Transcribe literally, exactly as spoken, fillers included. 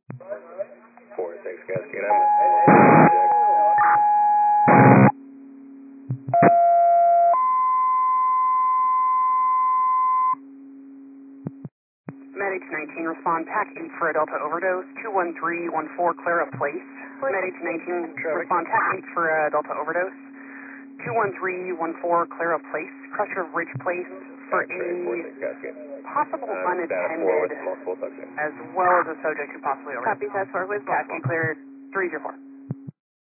four six Cascade, I'm Med H nineteen, respond, Pack eight for a Delta overdose, two one three one four Clara Place. Med H nineteen, respond, Pack eight for a Delta overdose, two one three one four Clara Place, Crusher Ridge Place, for a possible unattended, as well as a subject who possibly overdosed. Copy, task force with Cascade cleared, three zero four.